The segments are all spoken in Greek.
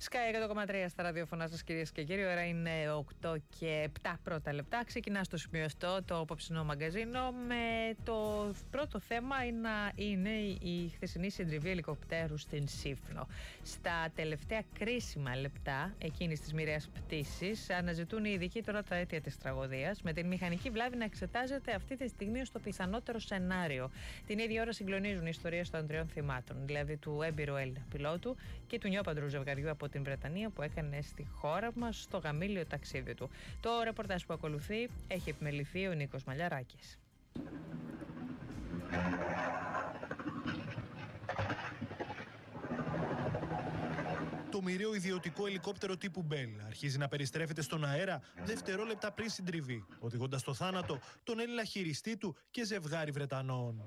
Sky 100,3 στα ραδιοφωνά σας, κυρίες και κύριοι. Ώρα είναι 8 και 7 πρώτα λεπτά. Ξεκινά στο σημείο αυτό το απόψινό μαγκαζίνο με το πρώτο θέμα είναι η χθεσινή συντριβή ελικοπτέρου στην Σύφνο. Στα τελευταία κρίσιμα λεπτά εκείνης της μοιραίας πτήσης αναζητούν οι ειδικοί τώρα τα αίτια της τραγωδίας, με την μηχανική βλάβη να εξετάζεται αυτή τη στιγμή στο πιθανότερο σενάριο. Την ίδια ώρα συγκλονίζουν οι ιστορίες των τριών θυμάτων, δηλαδή του έμπειρου Έλληνα πιλότου και του νιόπαντρου ζευγαριού από την Βρετανία που έκανε στη χώρα μας στο γαμήλιο ταξίδι του. Το ρεπορτάζ που ακολουθεί έχει επιμεληθεί ο Νίκος Μαλιαράκης. Το μοιραίο ιδιωτικό ελικόπτερο τύπου Bell αρχίζει να περιστρέφεται στον αέρα δευτερόλεπτα πριν συντριβεί, οδηγώντας στο θάνατο τον Έλληνα χειριστή του και ζευγάρι Βρετανών.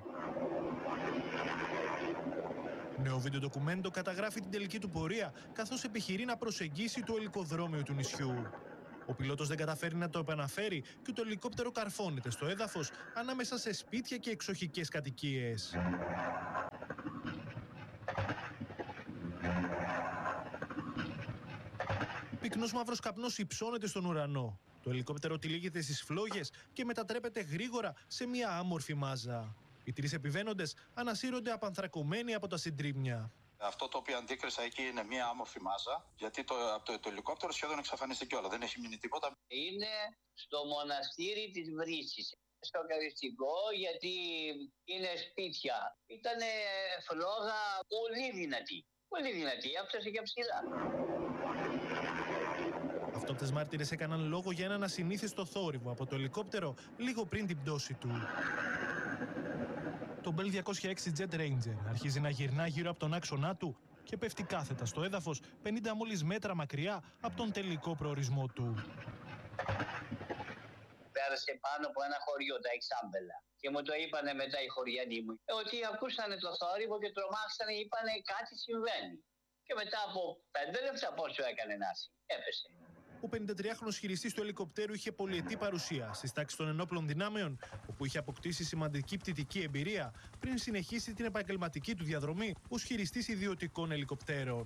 Νέο βίντεο ντοκουμέντο καταγράφει την τελική του πορεία, καθώς επιχειρεί να προσεγγίσει το ελικοδρόμιο του νησιού. Ο πιλότος δεν καταφέρει να το επαναφέρει και το ελικόπτερο καρφώνεται στο έδαφος ανάμεσα σε σπίτια και εξοχικές κατοικίες. Πυκνός μαύρος καπνός υψώνεται στον ουρανό. Το ελικόπτερο τυλίγεται στις φλόγες και μετατρέπεται γρήγορα σε μια άμορφη μάζα. Οι τρεις επιβαίνοντες ανασύρονται απανθρακωμένοι από τα συντρίμμια. Αυτό το οποίο αντίκρισα εκεί είναι μια άμορφη μάζα, γιατί το ελικόπτερο σχεδόν εξαφανίστηκε όλα, δεν έχει μείνει τίποτα. Είναι στο μοναστήρι της Βρύσης. Σοκαριστικό, γιατί είναι σπίτια. Ήτανε φλόγα πολύ δυνατή. Πολύ δυνατή, έφτασε και ψηλά. Αυτόπτες μάρτυρες έκαναν λόγο για έναν ασυνήθιστο θόρυβο από το ελικόπτερο λίγο πριν την πτώση του. Το Bell 206 Jet Ranger αρχίζει να γυρνά γύρω από τον άξονά του και πέφτει κάθετα στο έδαφος 50 μόλις μέτρα μακριά από τον τελικό προορισμό του. Πέρασε πάνω από ένα χωριό, τα Εξάμπελα. Και μου το είπανε μετά οι χωριανοί μου. Ότι ακούσανε το θόρυβο και τρομάξανε, είπανε κάτι συμβαίνει. Και μετά από 5 λεπτά πόσο έκανε νάση, έπεσε. Ο 53χρονος χειριστής του ελικοπτέρου είχε πολυετή παρουσία στις τάξεις των ενόπλων δυνάμεων, όπου είχε αποκτήσει σημαντική πτυτική εμπειρία πριν συνεχίσει την επαγγελματική του διαδρομή ως χειριστής ιδιωτικών ελικοπτέρων.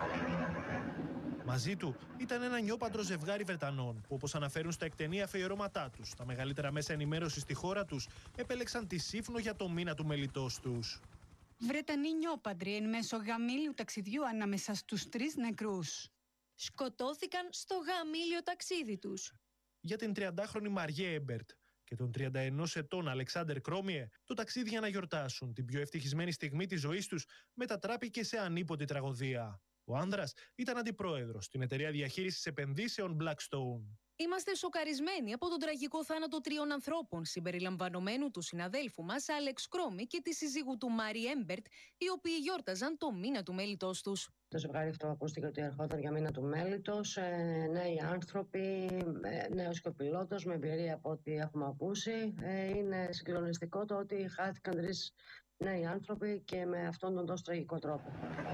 Μαζί του ήταν ένα νιόπαντρο ζευγάρι Βρετανών, που όπως αναφέρουν στα εκτενή αφιερώματά τους, τα μεγαλύτερα μέσα ενημέρωσης στη χώρα τους επέλεξαν τη Σύφνο για το μήνα του μελιτός τους. Βρετανοί νιόπαντροι εν μέσω γαμήλιου ταξιδιού ανάμεσα στους 3 νεκρούς. Σκοτώθηκαν στο γαμήλιο ταξίδι τους. Για την 30χρονη Μαριέ Έμπερτ και τον 31 ετών Αλεξάντερ Κρόμιε, το ταξίδι για να γιορτάσουν την πιο ευτυχισμένη στιγμή της ζωής τους μετατράπηκε σε ανίποτη τραγωδία. Ο άνδρας ήταν αντιπρόεδρος στην εταιρεία διαχείρισης επενδύσεων Blackstone. Είμαστε σοκαρισμένοι από τον τραγικό θάνατο 3 ανθρώπων, συμπεριλαμβανομένου του συναδέλφου μας Άλεξ Κρόμι και τη σύζυγου του Μάρι Έμπερτ, οι οποίοι γιόρταζαν το μήνα του μέλιτός τους. Το ζευγάρι αυτό ακούστηκε ότι ερχόταν για μήνα του μέλιτος, νέοι άνθρωποι, νέος και ο πιλότος με εμπειρία από ό,τι έχουμε ακούσει. Είναι συγκλονιστικό το ότι χάθηκαν 3 νέοι άνθρωποι και με αυτόν τον τόσο τραγικό τρόπο.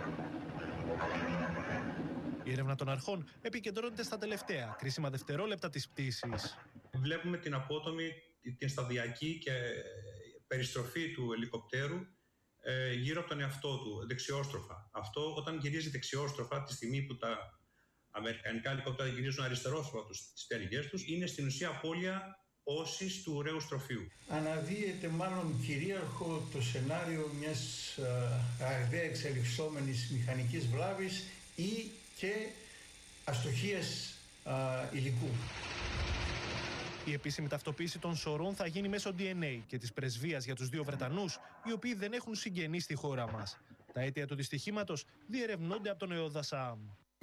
Η έρευνα των αρχών επικεντρώνεται στα τελευταία κρίσιμα δευτερόλεπτα της πτήσης. Βλέπουμε την απότομη, την σταδιακή και περιστροφή του ελικοπτέρου γύρω από τον εαυτό του, δεξιόστροφα. Αυτό όταν γυρίζει δεξιόστροφα, τη στιγμή που τα αμερικανικά ελικόπτερα γυρίζουν αριστερόστροφα τις πτέρυγές τους, είναι στην ουσία απώλεια όσης του ωραίου στροφείου. Αναδύεται μάλλον κυρίαρχο το σενάριο μιας ραγδαία εξελισσόμενης μηχανικής βλάβης ή και αστοχίας υλικού. Η επίσημη ταυτοποίηση των σωρών θα γίνει μέσω DNA και της πρεσβείας για τους 2 Βρετανούς, οι οποίοι δεν έχουν συγγενείς στη χώρα μας. Τα αίτια του δυστυχήματος διερευνώνται από τον ΕΟΔΑ ΣΑΜ.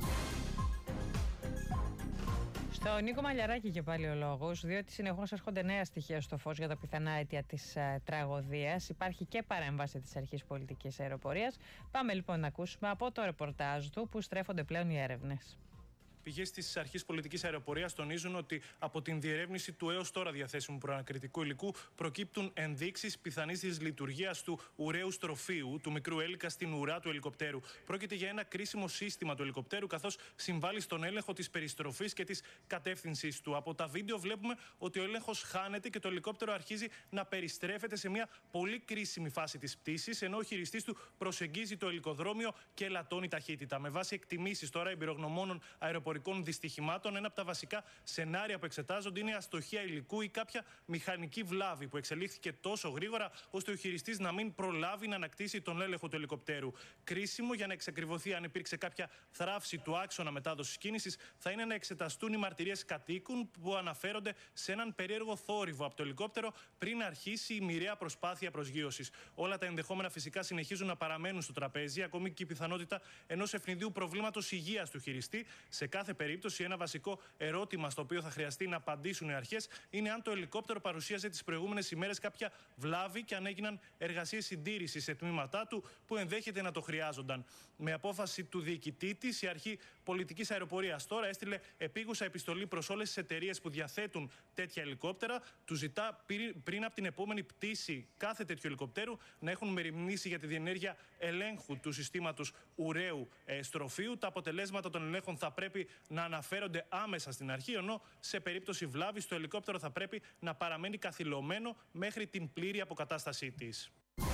Στο Νίκο Μαλιαράκη και πάλι ο λόγος, διότι συνεχώς έρχονται νέα στοιχεία στο φως για τα πιθανά αίτια της τραγωδίας. Υπάρχει και παρέμβαση της Αρχής Πολιτικής Αεροπορίας. Πάμε λοιπόν να ακούσουμε από το ρεπορτάζ του που στρέφονται πλέον οι έρευνες. Πηγές της Αρχής Πολιτικής Αεροπορίας τονίζουν ότι από την διερεύνηση του έως τώρα διαθέσιμου προανακριτικού υλικού προκύπτουν ενδείξεις πιθανής της λειτουργίας του ουραίου στροφείου, του μικρού έλικα στην ουρά του ελικοπτέρου. Πρόκειται για ένα κρίσιμο σύστημα του ελικοπτέρου, καθώς συμβάλλει στον έλεγχο της περιστροφής και της κατεύθυνσης του. Από τα βίντεο βλέπουμε ότι ο έλεγχος χάνεται και το ελικόπτερο αρχίζει να περιστρέφεται σε μια πολύ κρίσιμη φάση της πτήσης, ενώ ο χειριστής του προσεγγίζει το ελικοδρόμιο και ελαττώνει ταχύτητα. Με βάση εκτιμήσεις τώρα εμπειρογνωμόνων αεροπορικών δυστυχημάτων, ένα από τα βασικά σενάρια που εξετάζονται είναι αστοχία υλικού ή κάποια μηχανική βλάβη που εξελίχθηκε τόσο γρήγορα ώστε ο χειριστής να μην προλάβει να ανακτήσει τον έλεγχο του ελικοπτέρου. Κρίσιμο για να εξακριβωθεί αν υπήρξε κάποια θράψη του άξονα μετάδοσης κίνησης θα είναι να εξεταστούν οι μαρτυρίες κατοίκων που αναφέρονται σε έναν περίεργο θόρυβο από το ελικόπτερο πριν αρχίσει η μοιραία προσπάθεια προσγείωσης. Όλα τα ενδεχόμενα φυσικά συνεχίζουν να παραμένουν στο τραπέζι, ακόμη και η πιθανότητα ενός ευνηδίου προβλήματος υγείας του χειριστή. Σε κάθε περίπτωση, ένα βασικό ερώτημα στο οποίο θα χρειαστεί να απαντήσουν οι αρχές είναι αν το ελικόπτερο παρουσίαζε τις προηγούμενες ημέρες κάποια βλάβη και αν έγιναν εργασίες συντήρησης σε τμήματά του που ενδέχεται να το χρειάζονταν. Με απόφαση του διοικητή της, η Αρχή Πολιτικής Αεροπορίας τώρα έστειλε επίγουσα επιστολή προς όλες τις εταιρείες που διαθέτουν τέτοια ελικόπτερα. Του ζητά πριν από την επόμενη πτήση κάθε τέτοιου ελικοπτέρου να έχουν μεριμνήσει για τη διενέργεια ελέγχου του συστήματος ουραίου στροφείου. Τα αποτελέσματα των ελέγχων θα πρέπει να αναφέρονται άμεσα στην αρχή, ενώ σε περίπτωση βλάβης το ελικόπτερο θα πρέπει να παραμένει καθυλωμένο μέχρι την πλήρη αποκατάστασή της.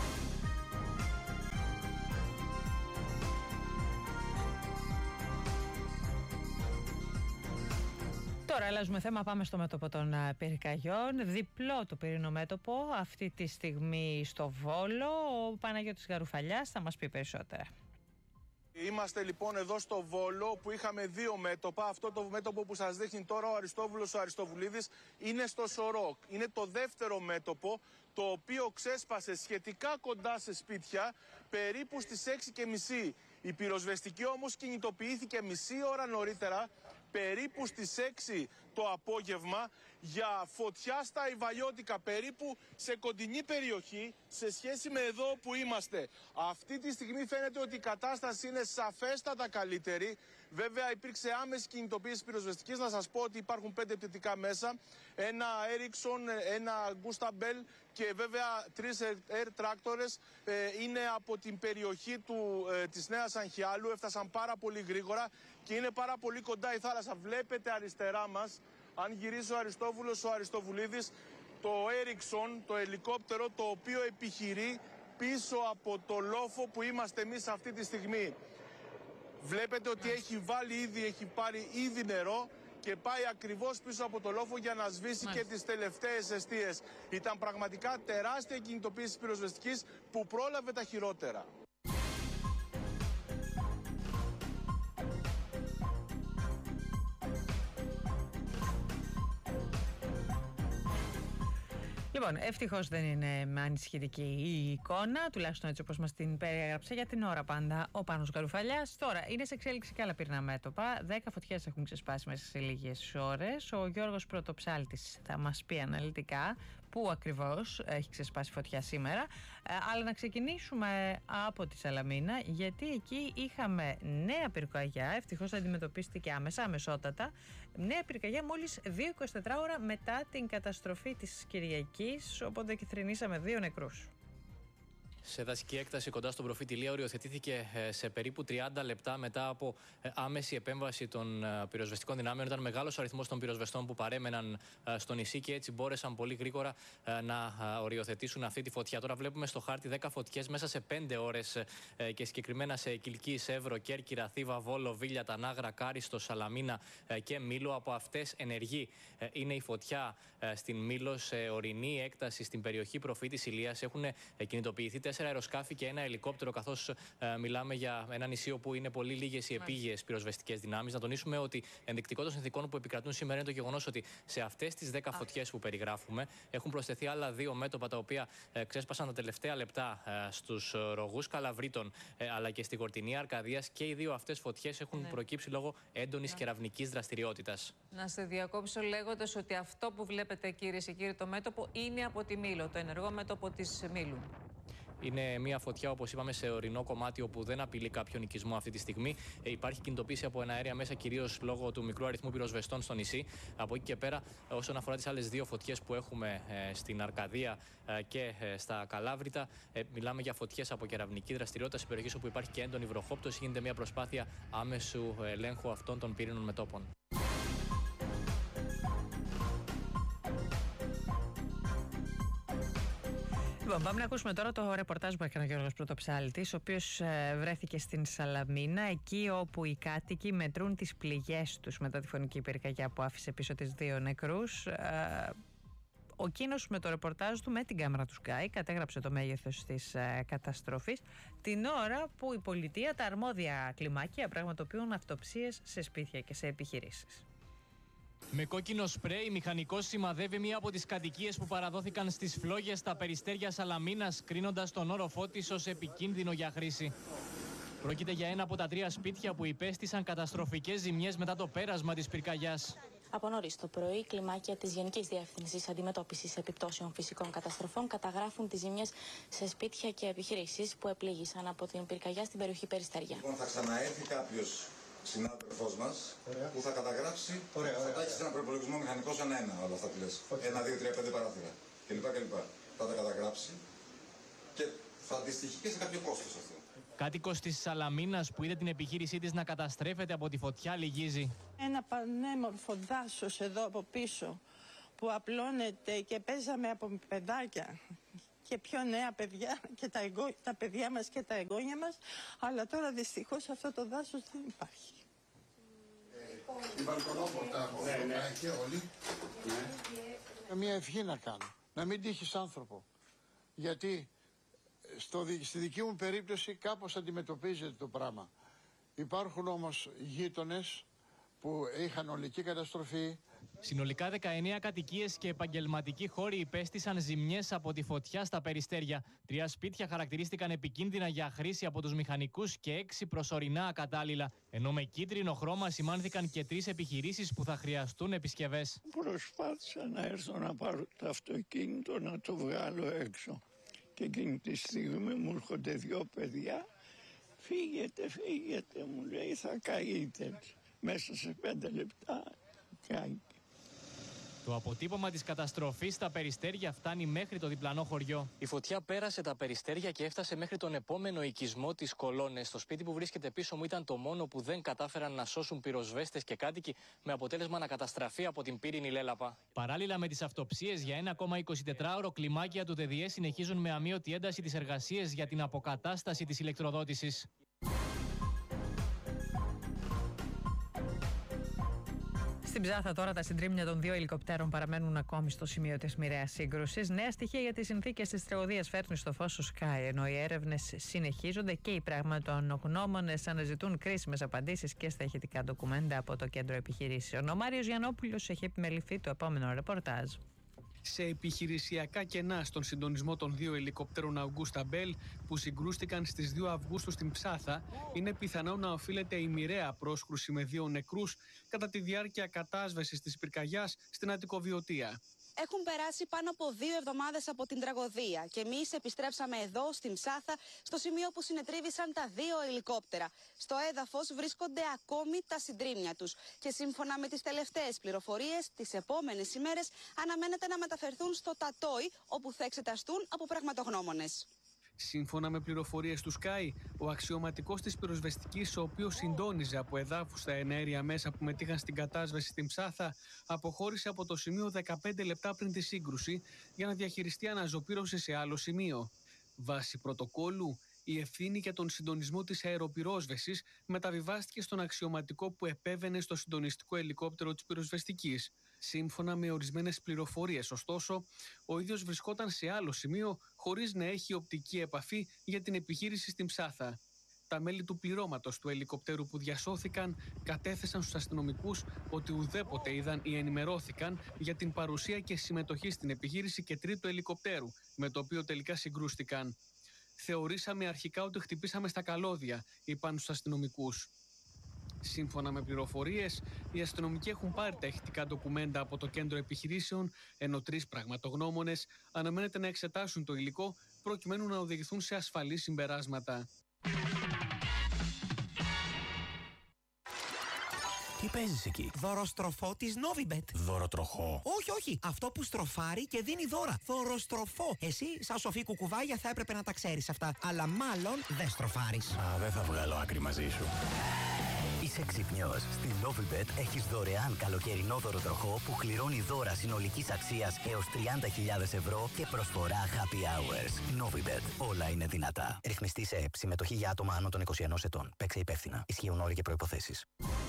Τώρα αλλάζουμε θέμα, πάμε στο μέτωπο των πυρκαγιών. Διπλό το πυρηνό μέτωπο αυτή τη στιγμή στο Βόλο. Ο Παναγιώτης Γαρουφαλιάς θα μας πει περισσότερα. Είμαστε λοιπόν εδώ στο Βόλο που είχαμε δύο μέτωπα. Αυτό το μέτωπο που σας δείχνει τώρα ο Αριστόβουλος ο Αριστοβουλίδης είναι στο Σορόκ. Είναι το δεύτερο μέτωπο, το οποίο ξέσπασε σχετικά κοντά σε σπίτια, περίπου στις 6:30. Η πυροσβεστική όμως κινητοποιήθηκε μισή ώρα νωρίτερα, περίπου στις 6 το απόγευμα, για φωτιά στα Ιβαλιώτικα, περίπου σε κοντινή περιοχή σε σχέση με εδώ που είμαστε. Αυτή τη στιγμή φαίνεται ότι η κατάσταση είναι σαφέστατα καλύτερη. Βέβαια υπήρξε άμεση κινητοποίηση πυροσβεστικής. Να σας πω ότι υπάρχουν 5 πτυτικά μέσα, ένα Ericsson, ένα Gustav Bell και βέβαια 3 air tractors. Είναι από την περιοχή της Νέας Αγχιάλου, έφτασαν πάρα πολύ γρήγορα και είναι πάρα πολύ κοντά η θάλασσα. Βλέπετε αριστερά μας, αν γυρίσει ο Αριστόβουλος ο Αριστοβουλίδης, το Ericsson, το ελικόπτερο το οποίο επιχειρεί πίσω από το λόφο που είμαστε εμείς αυτή τη στιγμή. Βλέπετε ότι έχει πάρει ήδη νερό και πάει ακριβώς πίσω από το λόφο για να σβήσει και τις τελευταίες εστίες. Ήταν πραγματικά τεράστια κινητοποίηση πυροσβεστικής που πρόλαβε τα χειρότερα. Λοιπόν, ευτυχώς δεν είναι ανησυχητική η εικόνα, τουλάχιστον έτσι όπως μας την περιέγραψε για την ώρα πάντα ο Πάνος Γαρουφαλιάς. Τώρα, είναι σε εξέλιξη και άλλα πυρηνά μέτωπα. 10 φωτιές έχουν ξεσπάσει μέσα σε λίγες ώρες. Ο Γιώργος Πρωτοψάλτης θα μας πει αναλυτικά πού ακριβώς έχει ξεσπάσει φωτιά σήμερα. Αλλά να ξεκινήσουμε από τη Σαλαμίνα, γιατί εκεί είχαμε νέα πυρκαγιά. Ευτυχώς αντιμετωπίστηκε αμεσότατα. Νέα πυρκαγιά μόλις 2-24 ώρα μετά την καταστροφή της Κυριακής, οπότε και θρηνήσαμε 2 νεκρούς. Σε δασική έκταση κοντά στον προφήτη Λία οριοθετήθηκε σε περίπου 30 λεπτά μετά από άμεση επέμβαση των πυροσβεστικών δυνάμεων. Ήταν μεγάλος αριθμός των πυροσβεστών που παρέμεναν στο νησί και έτσι μπόρεσαν πολύ γρήγορα να οριοθετήσουν αυτή τη φωτιά. Τώρα βλέπουμε στο χάρτη 10 φωτιές μέσα σε 5 ώρες και συγκεκριμένα σε Κιλκή, Σεύρο, Κέρκυρα, Θήβα, Βόλο, Βίλια, Τανάγρα, Κάριστο, Σαλαμίνα και Μήλο. Από αυτές ενεργή είναι η φωτιά στην Μήλο σε ορεινή έκταση στην περιοχή προφήτης Ηλίας. Έχουν κινητοποιηθεί 4 αεροσκάφη και ένα ελικόπτερο, καθώς μιλάμε για ένα νησί όπου είναι πολύ λίγες οι επίγειες πυροσβεστικές δυνάμεις. Να τονίσουμε ότι ενδεικτικό των συνθηκών που επικρατούν σήμερα είναι το γεγονός ότι σε αυτές τις 10 φωτιές που περιγράφουμε έχουν προσθεθεί άλλα 2 μέτωπα τα οποία ξέσπασαν τα τελευταία λεπτά στους ρογούς Καλαβρίτων αλλά και στη Κορτινή Αρκαδίας, και οι 2 αυτές φωτιές έχουν προκύψει λόγω έντονης κεραυνικής δραστηριότητας. Να σε διακόψω λέγοντας ότι αυτό που βλέπετε, κυρίες και κύριοι, το μέτωπο είναι από τη Μήλο, το ενεργό μέτωπο της Μήλου. Είναι μια φωτιά, όπως είπαμε, σε ορεινό κομμάτι όπου δεν απειλεί κάποιον οικισμό αυτή τη στιγμή. Υπάρχει κινητοποίηση από εναέρια μέσα, κυρίως λόγω του μικρού αριθμού πυροσβεστών στο νησί. Από εκεί και πέρα, όσον αφορά τις άλλες δύο φωτιές που έχουμε στην Αρκαδία και στα Καλάβρητα, μιλάμε για φωτιές από κεραυνική δραστηριότητα σε περιοχές όπου υπάρχει και έντονη βροχόπτωση. Γίνεται μια προσπάθεια άμεσου ελέγχου αυτών των πύρινων μετώπων. Λοιπόν, πάμε να ακούσουμε τώρα το ρεπορτάζ που έκανε ο Γιώργος Πρωτοψάλτης, ο οποίος βρέθηκε στην Σαλαμίνα, εκεί όπου οι κάτοικοι μετρούν τις πληγές τους μετά τη φωνική πυρκαγιά που άφησε πίσω τις 2 νεκρούς. Ο Κίνος με το ρεπορτάζ του με την κάμερα του Sky κατέγραψε το μέγεθος της καταστροφής την ώρα που η πολιτεία, τα αρμόδια κλιμάκια πραγματοποιούν αυτοψίες σε σπίτια και σε επιχειρήσεις. Με κόκκινο σπρέι, μηχανικός σημαδεύει μία από τις κατοικίες που παραδόθηκαν στις φλόγες στα Περιστέρια Σαλαμίνας, κρίνοντας τον όροφό της ως επικίνδυνο για χρήση. Πρόκειται για ένα από τα 3 σπίτια που υπέστησαν καταστροφικές ζημιές μετά το πέρασμα της πυρκαγιάς. Από νωρίς το πρωί, κλιμάκια της Γενικής Διεύθυνσης Αντιμετώπισης Επιπτώσεων Φυσικών Καταστροφών καταγράφουν τις ζημιές σε σπίτια και επιχειρήσεις που επλήγησαν από την πυρκαγιά στην περιοχή Περιστέρια. Λοιπόν, θα ξαναέρθει κάποιος συνάδελφός μας που θα καταγράψει, θα τα έχει σε ένα προϋπολογισμό μηχανικός ένα-ένα όλα αυτά που λες. 1, 2, 3, 5 παράθυρα κλπ. Θα τα καταγράψει και θα αντιστοιχεί και σε κάποιο κόστος αυτό. Κάτοικος της Σαλαμίνας που είδε την επιχείρησή της να καταστρέφεται από τη φωτιά λυγίζει. Ένα πανέμορφο δάσος εδώ από πίσω που απλώνεται και παίζαμε από παιδάκια και πιο νέα παιδιά και τα παιδιά μας και τα εγγόνια μας, αλλά τώρα δυστυχώς αυτό το δάσος δεν υπάρχει. Η βαλκονόπορτα και όλοι. Μια ευχή να κάνω, να μην τύχεις άνθρωπο, γιατί στη δική μου περίπτωση κάπως αντιμετωπίζεται το πράγμα. Υπάρχουν όμως γείτονες που είχαν ολική καταστροφή. Συνολικά 19 κατοικίες και επαγγελματικοί χώροι υπέστησαν ζημιές από τη φωτιά στα Περιστέρια. 3 σπίτια χαρακτηρίστηκαν επικίνδυνα για χρήση από τους μηχανικούς και 6 προσωρινά ακατάλληλα. Ενώ με κίτρινο χρώμα σημάνθηκαν και 3 επιχειρήσεις που θα χρειαστούν επισκευές. Προσπάθησα να έρθω να πάρω το αυτοκίνητο να το βγάλω έξω. Και εκείνη τη στιγμή μου έρχονται 2 παιδιά. Φύγετε, μου λέει, θα καείτε. Μέσα σε 5 λεπτά καεί. Το αποτύπωμα της καταστροφής στα Περιστέρια φτάνει μέχρι το διπλανό χωριό. Η φωτιά πέρασε τα Περιστέρια και έφτασε μέχρι τον επόμενο οικισμό της Κολώνες. Το σπίτι που βρίσκεται πίσω μου ήταν το μόνο που δεν κατάφεραν να σώσουν πυροσβέστες και κάτοικοι, με αποτέλεσμα να καταστραφεί από την πύρινη λέλαπα. Παράλληλα με τις αυτοψίες για ένα ακόμα 24ωρο, κλιμάκια του ΔΔΕ συνεχίζουν με αμείωτη ένταση τις εργασίες για την αποκατάσταση της ηλεκτροδότησης. Στην Ψάθα τώρα τα συντρίμμια των 2 ελικοπτέρων παραμένουν ακόμη στο σημείο της μοιραίας σύγκρουσης. Νέα στοιχεία για τις συνθήκες της τραγωδίας φέρνει στο φως ο Sky, ενώ οι έρευνες συνεχίζονται και οι πραγματογνώμονες αναζητούν κρίσιμες απαντήσεις και στα ηχητικά ντοκουμέντα από το κέντρο επιχειρήσεων. Ο Μάριος Γιαννόπουλος έχει επιμεληθεί το επόμενο ρεπορτάζ. Σε επιχειρησιακά κενά στον συντονισμό των 2 ελικόπτερων Αουγκούστα Μπέλ που συγκρούστηκαν στις 2 Αυγούστου στην Ψάθα, είναι πιθανό να οφείλεται η μοιραία πρόσκρουση με 2 νεκρούς κατά τη διάρκεια κατάσβεσης της πυρκαγιάς στην Αττικοβιωτία. Έχουν περάσει πάνω από 2 εβδομάδες από την τραγωδία και εμείς επιστρέψαμε εδώ στην Ψάθα, στο σημείο που συνετρίβησαν τα 2 ελικόπτερα. Στο έδαφος βρίσκονται ακόμη τα συντρίμμια τους και σύμφωνα με τις τελευταίες πληροφορίες, τις επόμενες ημέρες αναμένεται να μεταφερθούν στο Τατόι, όπου θα εξεταστούν από πραγματογνώμονες. Σύμφωνα με πληροφορίες του Sky, ο αξιωματικός της πυροσβεστικής, ο οποίος συντόνιζε από εδάφους στα εναέρια μέσα που μετήχαν στην κατάσβεση στην Ψάθα, αποχώρησε από το σημείο 15 λεπτά πριν τη σύγκρουση για να διαχειριστεί αναζωπήρωση σε άλλο σημείο. Βάσει πρωτοκόλου, η ευθύνη για τον συντονισμό της αεροπυρόσβεσης μεταβιβάστηκε στον αξιωματικό που επέβαινε στο συντονιστικό ελικόπτερο της πυροσβεστικής. Σύμφωνα με ορισμένες πληροφορίες, ωστόσο, ο ίδιος βρισκόταν σε άλλο σημείο χωρίς να έχει οπτική επαφή για την επιχείρηση στην Ψάθα. Τα μέλη του πληρώματος του ελικοπτέρου που διασώθηκαν κατέθεσαν στους αστυνομικούς ότι ουδέποτε είδαν ή ενημερώθηκαν για την παρουσία και συμμετοχή στην επιχείρηση και τρίτου ελικοπτέρου, με το οποίο τελικά συγκρούστηκαν. Θεωρήσαμε αρχικά ότι χτυπήσαμε στα καλώδια, είπαν στους αστυνομικούς. Σύμφωνα με πληροφορίες, οι αστυνομικοί έχουν πάρει τα ηχητικά ντοκουμέντα από το κέντρο επιχειρήσεων, ενώ 3 πραγματογνώμονες αναμένεται να εξετάσουν το υλικό προκειμένου να οδηγηθούν σε ασφαλή συμπεράσματα. Τι παίζεις εκεί? Δωροστροφό της Novibet. Δωροτροχό? Όχι. Αυτό που στροφάρει και δίνει δώρα. Δωροστροφό. Εσύ, σαν σοφή κουκουβάγια, θα έπρεπε να τα ξέρεις αυτά. Αλλά μάλλον δεν στροφάρεις. Δεν θα βγάλω άκρη μαζί σου. Είσαι ξυπνιός. Στη Novibet έχεις δωρεάν καλοκαιρινό δωροτροχό που κληρώνει δώρα συνολικής αξίας έως 30.000 ευρώ και προσφορά happy hours. Novibet. Όλα είναι δυνατά. Ρυθμιστή σε ΕΠ. Συμμετοχή για άτομα άνω των 21 ετών. Παίξε υπεύθυνα. Ισχύουν όροι και προϋποθέσεις.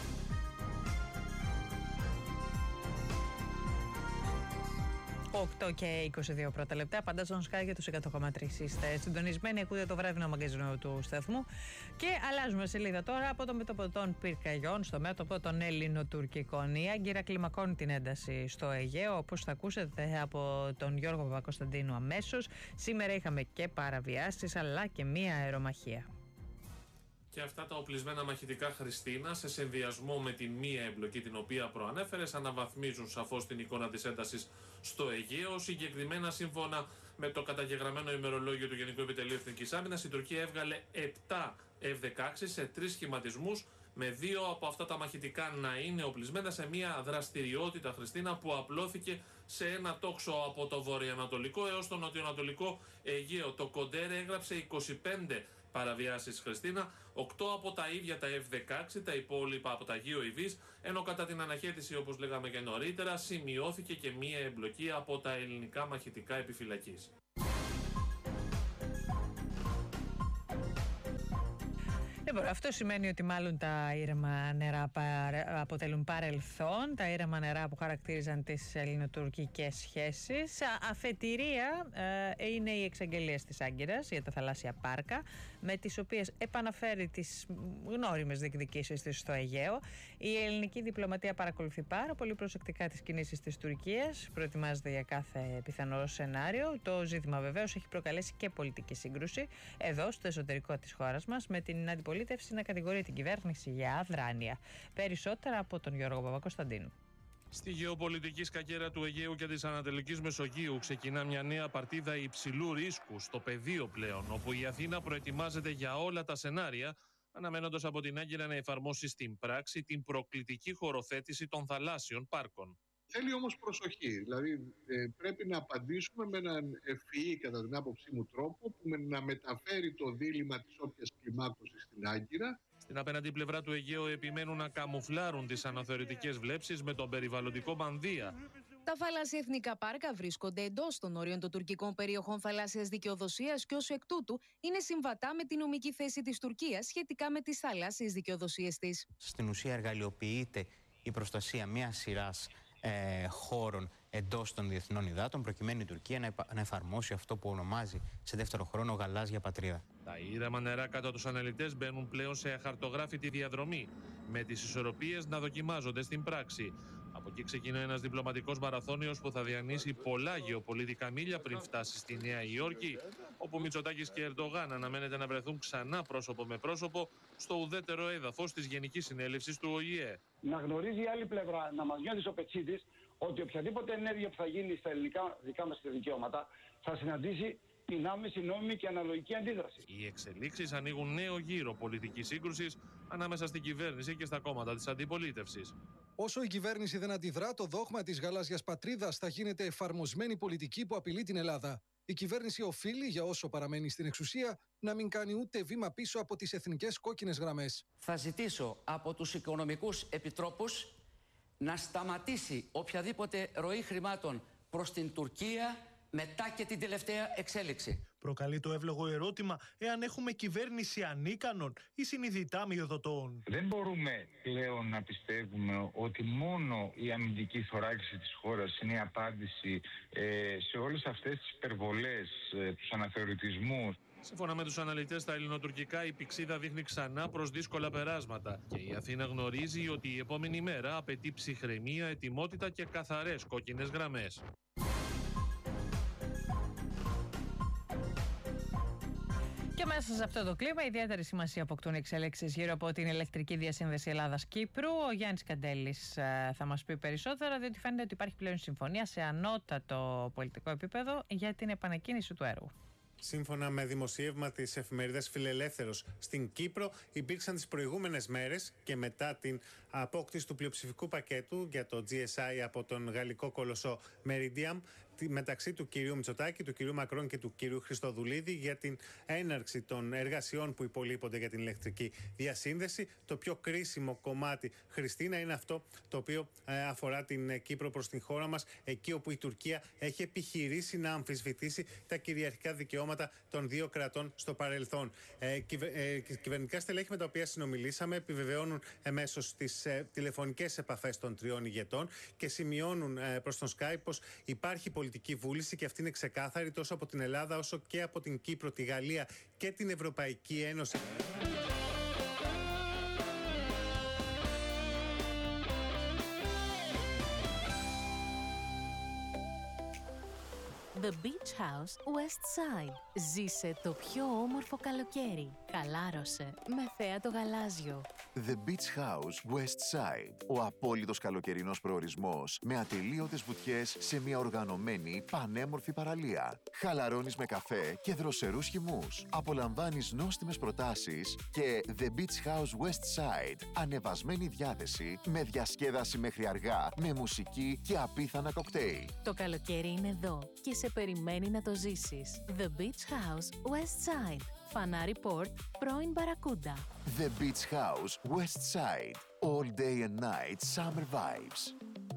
8 και 22 πρώτα λεπτά. Απαντά στον Sky για τους 100,3. Είστε συντονισμένοι, ακούτε το βράδυνο μαγκαζίνο του σταθμού. Και αλλάζουμε σελίδα τώρα από το μέτωπο των πυρκαγιών στο μέτωπο των ελληνοτουρκικών. Η Άγκυρα κλιμακώνει την ένταση στο Αιγαίο, όπως θα ακούσετε από τον Γιώργο Παπακοσταντίνου αμέσως. Σήμερα είχαμε και παραβιάσεις αλλά και μία αερομαχία. Και αυτά τα οπλισμένα μαχητικά, Χριστίνα, σε συνδυασμό με την μία εμπλοκή την οποία προανέφερες, αναβαθμίζουν σαφώς την εικόνα της έντασης στο Αιγαίο. Συγκεκριμένα, σύμφωνα με το καταγεγραμμένο ημερολόγιο του Γενικού Επιτελείου Εθνικής Άμυνας, η Τουρκία έβγαλε 7 F-16 σε 3 σχηματισμούς, με 2 από αυτά τα μαχητικά να είναι οπλισμένα σε μια δραστηριότητα, Χριστίνα, που απλώθηκε σε ένα τόξο από το βορειοανατολικό έως το νοτιοανατολικό Αιγαίο. Το Κοντέρ έγραψε 25 παραβιάσεις, Χριστίνα, 8 από τα ίδια τα F-16, τα υπόλοιπα από τα GOEVs, ενώ κατά την αναχέτηση, όπως λέγαμε και νωρίτερα, σημειώθηκε και μία εμπλοκή από τα ελληνικά μαχητικά επιφυλακής. Λοιπόν, αυτό σημαίνει ότι μάλλον τα ήρεμα νερά αποτελούν παρελθόν, τα ήρεμα νερά που χαρακτήριζαν τις ελληνοτουρκικές σχέσεις. Αφετηρία είναι οι εξαγγελίες της Άγκυρας για τα θαλάσσια πάρκα, με τις οποίες επαναφέρει τις γνώριμες διεκδικήσεις της στο Αιγαίο. Η ελληνική διπλωματία παρακολουθεί πάρα πολύ προσεκτικά τις κινήσεις της Τουρκίας, προετοιμάζεται για κάθε πιθανό σενάριο. Το ζήτημα βεβαίως έχει προκαλέσει και πολιτική σύγκρουση εδώ στο εσωτερικό της χώρας μας, με την αντιπολίτευση να κατηγορεί την κυβέρνηση για αδράνεια. Περισσότερα από τον Γιώργο Παπακοσταντίνου. Στη γεωπολιτική σκακέρα του Αιγαίου και της Ανατολικής Μεσογείου ξεκινά μια νέα παρτίδα υψηλού ρίσκου στο πεδίο πλέον, όπου η Αθήνα προετοιμάζεται για όλα τα σενάρια, αναμένοντας από την Άγκυρα να εφαρμόσει στην πράξη την προκλητική χωροθέτηση των θαλάσσιων πάρκων. Θέλει όμως προσοχή, δηλαδή πρέπει να απαντήσουμε με έναν ευφυή, κατά την άποψή μου, τρόπο που να μεταφέρει το δίλημμα της όποιας κλιμάκωσης στην Άγκυρα. Στην απέναντι πλευρά του Αιγαίου επιμένουν να καμουφλάρουν τις αναθεωρητικές βλέψεις με τον περιβαλλοντικό μανδύα. Τα θαλάσσια εθνικά πάρκα βρίσκονται εντός των όριων των τουρκικών περιοχών θαλάσσιας δικαιοδοσίας και ως εκ τούτου είναι συμβατά με την νομική θέση της Τουρκίας σχετικά με τις θαλάσσιες δικαιοδοσίες της. Στην ουσία εργαλειοποιείται η προστασία μιας σειράς χώρων εντός των διεθνών υδάτων, προκειμένου η Τουρκία να εφαρμόσει αυτό που ονομάζει σε δεύτερο χρόνο γαλάζια πατρίδα. Τα ήρεμα νερά κατά τους αναλυτές μπαίνουν πλέον σε αχαρτογράφητη διαδρομή, με τις ισορροπίες να δοκιμάζονται στην πράξη. Από εκεί ξεκινά ένας διπλωματικός μαραθώνιος που θα διανύσει πολλά γεωπολιτικά μίλια πριν φτάσει στη Νέα Υόρκη, όπου Μητσοτάκης και Ερντογάν αναμένεται να βρεθούν ξανά πρόσωπο με πρόσωπο στο ουδέτερο έδαφος της Γενικής Συνέλευσης του ΟΗΕ. Να γνωρίζει η άλλη πλευρά, να μας νιώθει ο πετσίτης, ότι οποιαδήποτε ενέργεια που θα γίνει στα ελληνικά δικά μας δικαιώματα θα συναντήσει την άμεση, νόμιμη και αναλογική αντίδραση. Οι εξελίξεις ανοίγουν νέο γύρο πολιτικής σύγκρουσης ανάμεσα στην κυβέρνηση και στα κόμματα της αντιπολίτευσης. Όσο η κυβέρνηση δεν αντιδρά, το δόγμα της γαλάζιας πατρίδας θα γίνεται εφαρμοσμένη πολιτική που απειλεί την Ελλάδα. Η κυβέρνηση οφείλει, για όσο παραμένει στην εξουσία, να μην κάνει ούτε βήμα πίσω από τις εθνικές κόκκινες γραμμές. Θα ζητήσω από τους οικονομικούς επιτρόπους να σταματήσει οποιαδήποτε ροή χρημάτων προς την Τουρκία μετά και την τελευταία εξέλιξη. Προκαλεί το εύλογο ερώτημα εάν έχουμε κυβέρνηση ανίκανων ή συνειδητά μειοδοτών. Δεν μπορούμε πλέον να πιστεύουμε ότι μόνο η αμυντική θωράκιση της χώρας είναι η απάντηση σε όλες αυτές τις υπερβολές, τους αναθεωρητισμούς. Σύμφωνα με τους αναλυτές, τα ελληνοτουρκικά, η πηξίδα δείχνει ξανά προς δύσκολα περάσματα. Και η Αθήνα γνωρίζει ότι η επόμενη μέρα απαιτεί ψυχραιμία, ετοιμότητα και καθαρές κόκκινες γραμμές. Και μέσα σε αυτό το κλίμα, ιδιαίτερη σημασία αποκτούν οι εξελίξεις γύρω από την ηλεκτρική διασύνδεση Ελλάδας-Κύπρου. Ο Γιάννης Καντέλης θα μας πει περισσότερα, διότι φαίνεται ότι υπάρχει πλέον συμφωνία σε ανώτατο πολιτικό επίπεδο για την επανεκκίνηση του έργου. Σύμφωνα με δημοσίευμα της εφημερίδας Φιλελεύθερος στην Κύπρο, υπήρξαν τις προηγούμενες μέρες και μετά την απόκτηση του πλειοψηφικού πακέτου για το GSI από τον γαλλικό κολοσσό Meridiam μεταξύ του κυρίου Μητσοτάκη, του κυρίου Μακρόν και του κυρίου Χριστοδουλίδη για την έναρξη των εργασιών που υπολείπονται για την ηλεκτρική διασύνδεση. Το πιο κρίσιμο κομμάτι, Χριστίνα, είναι αυτό το οποίο αφορά την Κύπρο προς την χώρα μας, εκεί όπου η Τουρκία έχει επιχειρήσει να αμφισβητήσει τα κυριαρχικά δικαιώματα των δύο κρατών στο παρελθόν. Κυβερνητικά στελέχη με τα οποία συνομιλήσαμε επιβεβαιώνουν εμέσως τις τηλεφωνικές επαφές των τριών ηγετών και σημειώνουν προς τον Skype πως υπάρχει πολιτική βούληση, και αυτή είναι ξεκάθαρη τόσο από την Ελλάδα όσο και από την Κύπρο, τη Γαλλία και την Ευρωπαϊκή Ένωση. The Beach House West Side. Ζήσε το πιο όμορφο καλοκαίρι. Χαλάρωσε με θέα το γαλάζιο. The Beach House West Side. Ο απόλυτος καλοκαιρινός προορισμός με ατελείωτες βουτιές σε μια οργανωμένη, πανέμορφη παραλία. Χαλαρώνεις με καφέ και δροσερούς χυμούς. Απολαμβάνεις νόστιμες προτάσεις και The Beach House West Side. Ανεβασμένη διάθεση με διασκέδαση μέχρι αργά, με μουσική και απίθανα κοκτέιλ. Το καλοκαίρι είναι εδώ και σε περιμένει να το ζήσεις. The Beach House West Side. Φανάρι Port, πρώην Μπαρακούντα. The Beach House West Side. All day and night summer vibes.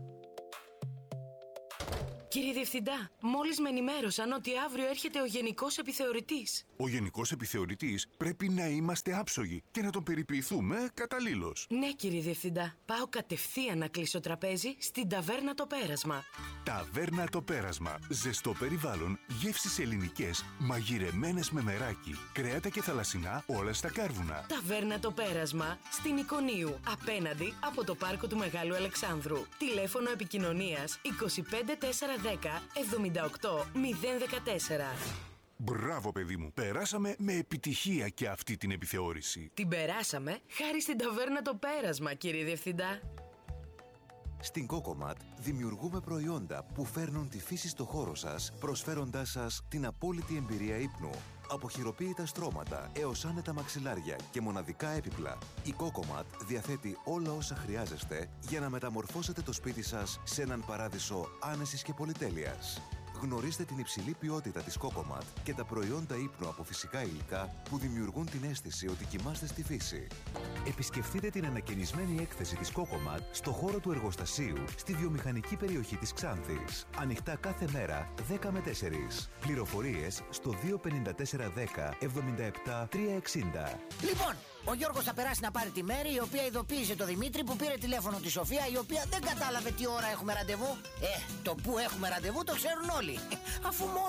Κύριε Διευθυντά, μόλις με ενημέρωσαν ότι αύριο έρχεται ο Γενικός Επιθεωρητής. Ο Γενικός Επιθεωρητής πρέπει να είμαστε άψογοι και να τον περιποιηθούμε καταλήλως. Ναι, κύριε Διευθυντά. Πάω κατευθείαν να κλείσω τραπέζι στην Ταβέρνα Το Πέρασμα. Ταβέρνα Το Πέρασμα. Ζεστό περιβάλλον, γεύσεις ελληνικές, μαγειρεμένες με μεράκι, κρέατα και θαλασσινά, όλα στα κάρβουνα. Ταβέρνα Το Πέρασμα, στην Εικονίου, απέναντι από το πάρκο του Μεγάλου Αλεξάνδρου. Τηλέφωνο επικοινωνίας 25410 78 014. Μπράβο, παιδί μου. Περάσαμε με επιτυχία και αυτή την επιθεώρηση. Την περάσαμε χάρη στην Ταβέρνα Το Πέρασμα, κύριε Διευθυντά. Στην Cocomat δημιουργούμε προϊόντα που φέρνουν τη φύση στο χώρο σας, προσφέροντάς σας την απόλυτη εμπειρία ύπνου. Από χειροποίητα στρώματα έως άνετα μαξιλάρια και μοναδικά έπιπλα, η Cocomat διαθέτει όλα όσα χρειάζεστε για να μεταμορφώσετε το σπίτι σας σε έναν παράδεισο άνεσης και πολυτέλειας. Γνωρίστε την υψηλή ποιότητα της Cocomat και τα προϊόντα ύπνου από φυσικά υλικά που δημιουργούν την αίσθηση ότι κοιμάστε στη φύση. Επισκεφτείτε την ανακαινισμένη έκθεση της Cocomat στο χώρο του εργοστασίου στη βιομηχανική περιοχή της Ξάνθης. Ανοιχτά κάθε μέρα 10 με 4. Πληροφορίες στο 25410 77 360. Λοιπόν, ο Γιώργος θα περάσει να πάρει τη Μέρη, η οποία ειδοποίησε το Δημήτρη που πήρε τηλέφωνο τη Σοφία, η οποία δεν κατάλαβε τι ώρα έχουμε ραντεβού. Το που έχουμε ραντεβού το ξέρουν όλοι. Αφού μόνο